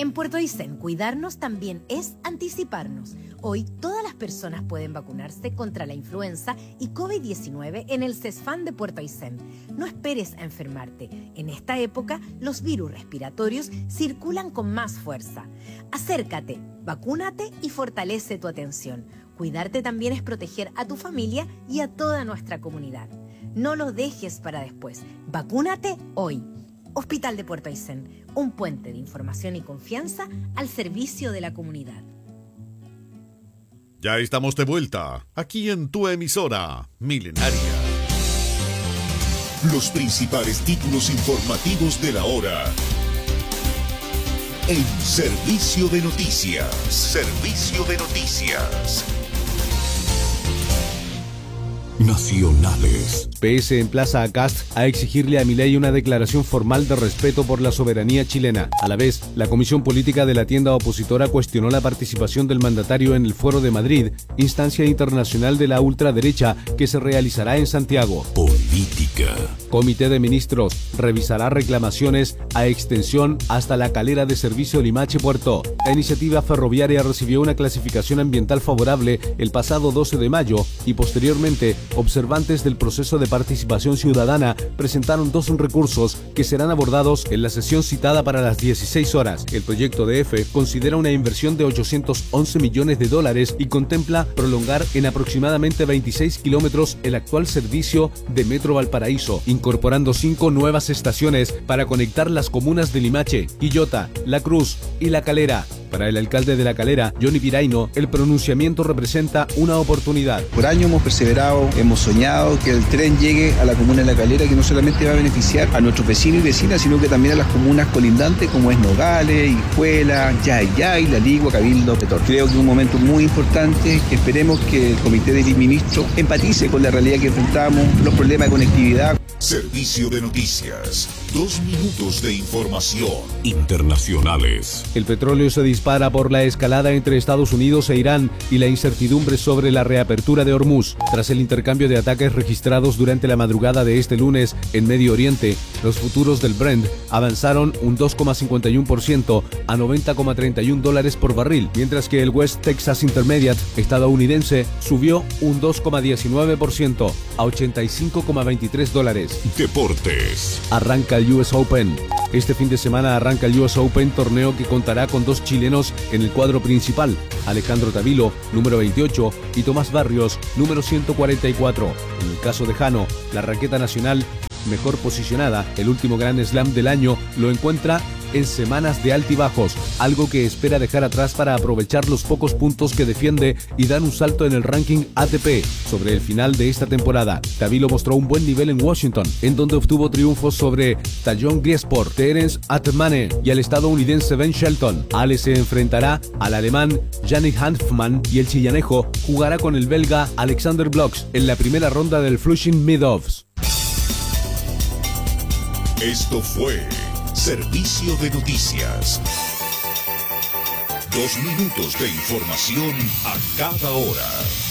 En Puerto Aysén, cuidarnos también es anticiparnos. Hoy todas las personas pueden vacunarse contra la influenza y COVID-19 en el CESFAM de Puerto Aysén. No esperes a enfermarte. En esta época, los virus respiratorios circulan con más fuerza. Acércate, vacúnate y fortalece tu atención. Cuidarte también es proteger a tu familia y a toda nuestra comunidad. No lo dejes para después. Vacúnate hoy. Hospital de Puerto Aysén, un puente de información y confianza al servicio de la comunidad. Ya estamos de vuelta, aquí en tu emisora Milenaria. Los principales títulos informativos de la hora. En Servicio de Noticias. Servicio de Noticias. Nacionales. PS emplaza a Kast a exigirle a Milei una declaración formal de respeto por la soberanía chilena. A la vez, la Comisión Política de la tienda opositora cuestionó la participación del mandatario en el Foro de Madrid, instancia internacional de la ultraderecha que se realizará en Santiago. Política. Comité de Ministros revisará reclamaciones a extensión hasta la calera de servicio Limache-Puerto. La iniciativa ferroviaria recibió una clasificación ambiental favorable el pasado 12 de mayo y posteriormente observantes del proceso de participación ciudadana presentaron 2 recursos que serán abordados en la sesión citada para las 16 horas. El proyecto de EFE considera una inversión de $811 millones y contempla prolongar en aproximadamente 26 kilómetros el actual servicio de Metro Valparaíso, incorporando 5 nuevas estaciones para conectar las comunas de Limache, Quillota, La Cruz y La Calera. Para el alcalde de La Calera, Johnny Piraino, el pronunciamiento representa una oportunidad. Por años hemos perseverado, hemos soñado que el tren llegue a la comuna de La Calera, que no solamente va a beneficiar a nuestros vecinos y vecinas, sino que también a las comunas colindantes como es Nogales, Hijuela, Yayay, La Ligua, Cabildo, Petor. Creo que es un momento muy importante, que esperemos que el Comité de Ministros empatice con la realidad que enfrentamos, los problemas de conectividad. Servicio de Noticias. 2 minutos de información. Internacionales. El petróleo se dispara por la escalada entre Estados Unidos e Irán y la incertidumbre sobre la reapertura de Hormuz. Tras el intercambio de ataques registrados durante la madrugada de este lunes en Medio Oriente, los futuros del Brent avanzaron un 2,51% a $90,31 por barril, mientras que el West Texas Intermediate estadounidense subió un 2,19% a $85,23. Deportes. Arranca el US Open. Este fin de semana arranca el US Open, torneo que contará con 2 chilenos en el cuadro principal, Alejandro Tavilo, número 28, y Tomás Barrios, número 144. En el caso de Jano, la raqueta nacional mejor posicionada, el último Grand Slam del año, lo encuentra en semanas de altibajos, algo que espera dejar atrás para aprovechar los pocos puntos que defiende y dar un salto en el ranking ATP. Sobre el final de esta temporada, Tavilo mostró un buen nivel en Washington, en donde obtuvo triunfos sobre Tajon Griesport, Terence Atmane y al estadounidense Ben Shelton. Ale se enfrentará al alemán Yannick Hanfmann y el chillanejo jugará con el belga Alexander Blocks en la primera ronda del Flushing Meadows. Esto fue Servicio de Noticias. 2 minutos de información a cada hora.